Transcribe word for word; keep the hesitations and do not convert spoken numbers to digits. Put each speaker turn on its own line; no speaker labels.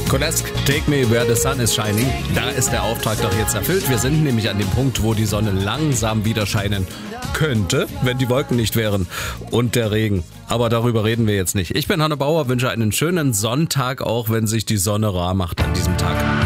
Kolesk, Take Me Where the Sun is Shining. Da ist der Auftrag doch jetzt erfüllt. Wir sind nämlich an dem Punkt, wo die Sonne langsam wieder scheinen könnte, wenn die Wolken nicht wären und der Regen. Aber darüber reden wir jetzt nicht. Ich bin Hanne Bauer, wünsche einen schönen Sonntag, auch wenn sich die Sonne rar macht an diesem Tag.